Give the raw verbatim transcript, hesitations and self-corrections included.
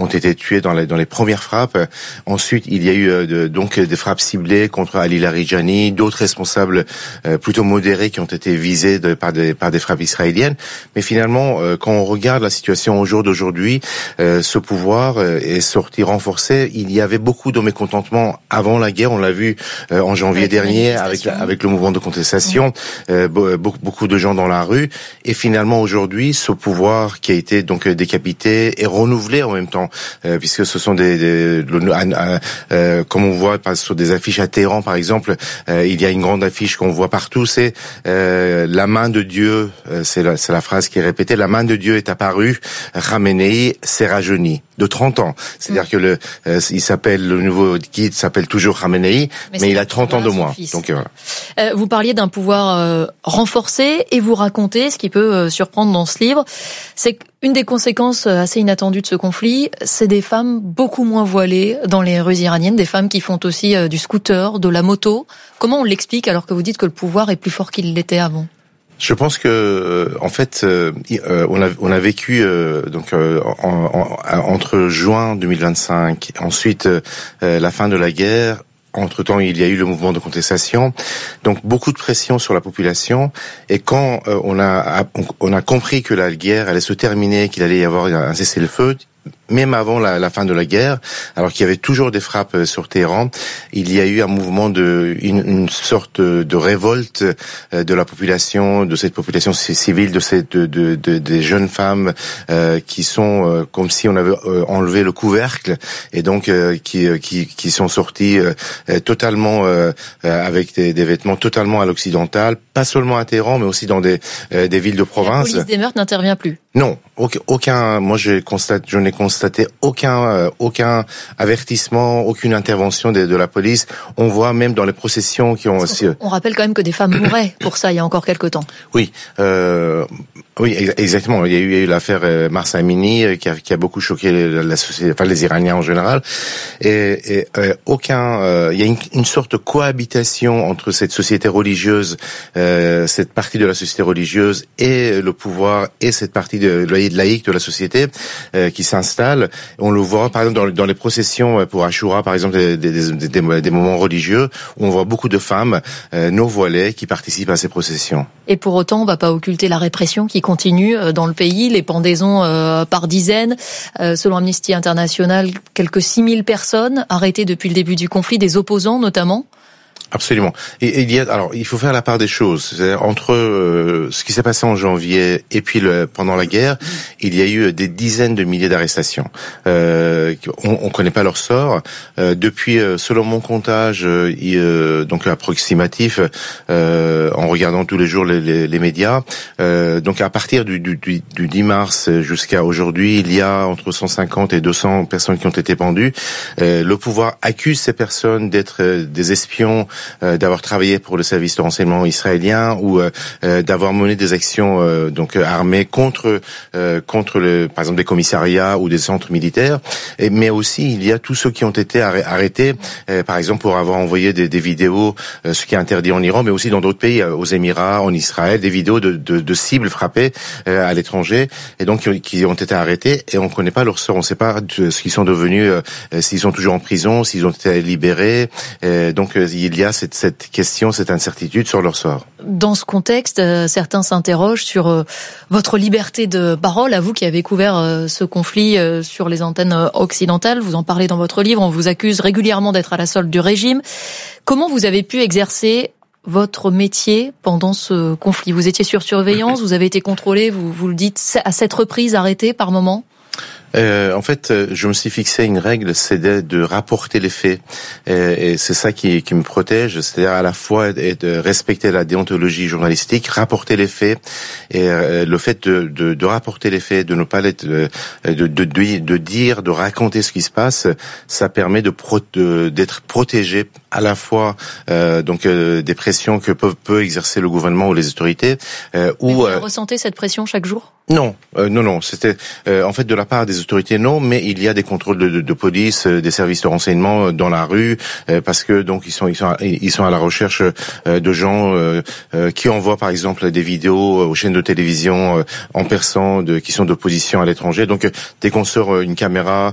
ont été tués dans les, dans les premières frappes. Ensuite, il y a eu euh, de, donc des frappes ciblées contre Ali Larijani, d'autres responsables euh, plutôt modérés qui ont été visés de, par, des, par des frappes israéliennes. Mais finalement, euh, quand on regarde la situation au jour d'aujourd'hui, euh, ce pouvoir euh, est sorti renforcé. Il y avait beaucoup de mécontentement avant la guerre. On l'a vu euh, en janvier avec dernier avec, avec le mouvement de contestation. Mmh. Euh, beaucoup, beaucoup de gens dans la rue. Et finalement, aujourd'hui, ce pouvoir qui a été donc décapité est renouvelé en même temps, euh, puisque ce sont des, des euh, euh, comme on voit sur des affiches à Téhéran, par exemple, euh, il y a une grande affiche qu'on voit partout, c'est euh, la main de Dieu, euh, c'est la, c'est la phrase qui est répétée, la main de Dieu est apparue, Khamenei s'est rajeuni de trente ans. C'est-à-dire mmh. que le, euh, il s'appelle, le nouveau guide s'appelle toujours Khamenei, mais, mais il a trente ans de moins. Donc voilà. Euh, vous parliez d'un pouvoir euh, renforcé et vous racontez, ce qui peut euh, surprendre dans ce livre, c'est qu'une des conséquences assez inattendues de ce conflit, c'est des femmes beaucoup moins voilées dans les rues iraniennes, des femmes qui font aussi euh, du scooter, de la moto. Comment on l'explique alors que vous dites que le pouvoir est plus fort qu'il l'était avant ? Je pense que, euh, en fait, euh, on a on a vécu euh, donc euh, en, en, entre juin deux mille vingt-cinq, ensuite euh, la fin de la guerre. Entre-temps, il y a eu le mouvement de contestation, donc beaucoup de pression sur la population. Et quand euh, on a on a compris que la guerre allait se terminer, qu'il allait y avoir un cessez-le-feu, même avant la, la fin de la guerre, alors qu'il y avait toujours des frappes sur Téhéran, il y a eu un mouvement de, une, une sorte de révolte de la population, de cette population civile, de ces, de, de, de, des jeunes femmes euh, qui sont euh, comme si on avait euh, enlevé le couvercle et donc euh, qui, qui, qui sont sorties euh, totalement euh, avec des, des vêtements totalement à l'occidental, pas seulement à Téhéran, mais aussi dans des, euh, des villes de province. La police des meurtres n'intervient plus. Non, aucun, aucun moi je constate, je n'ai constaté aucun, euh, aucun avertissement, aucune intervention de, de la police. On voit même dans les processions qui ont aussi. On rappelle quand même que des femmes mouraient pour ça il y a encore quelques temps. Oui, euh, oui, exactement. Il y a eu, il y a eu l'affaire Mahsa Amini qui a, qui a beaucoup choqué la, la société, enfin les Iraniens en général. Et, et euh, aucun, euh, il y a une, une sorte de cohabitation entre cette société religieuse, euh, cette partie de la société religieuse et le pouvoir et cette partie de laïque de la société euh, qui s'installe. On le voit par exemple dans, dans les processions pour Ashura, par exemple des, des, des, des, des moments religieux où on voit beaucoup de femmes euh, non voilées qui participent à ces processions. Et pour autant, on ne va pas occulter la répression qui continue dans le pays, les pendaisons euh, par dizaines. Euh, selon Amnesty International, quelques six mille personnes arrêtées depuis le début du conflit, des opposants notamment. Absolument. Et, et il y a, alors, il faut faire la part des choses. C'est-à-dire, entre euh, ce qui s'est passé en janvier et puis le, pendant la guerre, il y a eu des dizaines de milliers d'arrestations. Euh, on, on connaît pas leur sort. Euh, depuis, euh, selon mon comptage, euh, il, euh, donc approximatif, euh, en regardant tous les jours les, les, les médias, euh, donc à partir du, du, du dix mars jusqu'à aujourd'hui, il y a entre cent cinquante et deux cents personnes qui ont été pendues. Euh, le pouvoir accuse ces personnes d'être euh, des espions, Euh, d'avoir travaillé pour le service de renseignement israélien ou euh, euh, d'avoir mené des actions euh, donc euh, armées contre euh, contre le, par exemple des commissariats ou des centres militaires. Et, mais aussi il y a tous ceux qui ont été arrêtés, euh, par exemple pour avoir envoyé des, des vidéos, euh, ce qui est interdit en Iran, mais aussi dans d'autres pays, euh, aux Émirats, en Israël, des vidéos de, de, de cibles frappées euh, à l'étranger, et donc qui ont été arrêtés et on ne connaît pas leur sort, on ne sait pas de, ce qu'ils sont devenus, euh, s'ils sont toujours en prison, s'ils ont été libérés. Euh, donc euh, il y a Cette, cette question, cette incertitude sur leur sort. Dans ce contexte, euh, certains s'interrogent sur euh, votre liberté de parole, à vous qui avez couvert euh, ce conflit euh, sur les antennes occidentales. Vous en parlez dans votre livre, on vous accuse régulièrement d'être à la solde du régime. Comment vous avez pu exercer votre métier pendant ce conflit ? Vous étiez sur surveillance, vous avez été contrôlé, vous, vous le dites, à sept reprises arrêté par moment ? Euh, en fait, je me suis fixé une règle, c'est de, de rapporter les faits, et, et c'est ça qui, qui me protège, c'est-à-dire à la fois et de respecter la déontologie journalistique, rapporter les faits, et euh, le fait de, de, de rapporter les faits, de ne pas les, de, de, de, de dire, de raconter ce qui se passe, ça permet de, pro, de d'être protégé à la fois euh, donc euh, des pressions que peut, peut exercer le gouvernement ou les autorités. Euh, Mais ou vous euh, ressentez cette pression chaque jour ? Non, euh, non, non. C'était euh, en fait de la part des autorités, non, mais il y a des contrôles de, de, de police, euh, des services de renseignement euh, dans la rue, euh, parce que donc ils sont ils sont à, ils sont à la recherche euh, de gens euh, euh, qui envoient par exemple des vidéos aux chaînes de télévision euh, en persan, de, qui sont d'opposition à l'étranger. Donc euh, dès qu'on sort euh, une caméra